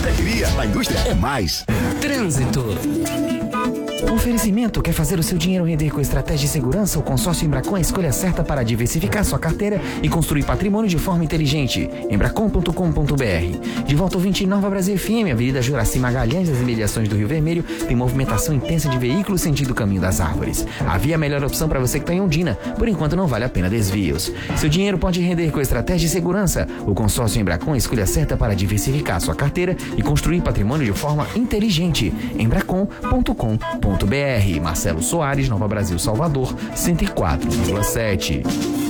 indústria queria. A indústria é mais. Trânsito. Oferecimento: quer fazer o seu dinheiro render com estratégia de segurança? O consórcio Embracon é a escolha certa para diversificar sua carteira e construir patrimônio de forma inteligente. Embracon.com.br. De volta ao 20 Nova Brasil FM, Avenida Juraci Magalhães, nas imediações do Rio Vermelho, tem movimentação intensa de veículos sentido caminho das árvores. Havia a melhor opção para você que está em Ondina. Por enquanto não vale a pena desvios. Seu dinheiro pode render com estratégia de segurança. O consórcio Embracon é a escolha certa para diversificar sua carteira e construir patrimônio de forma inteligente. Embracon.com.br. Marcelo Soares, Nova Brasil, Salvador, 104,7.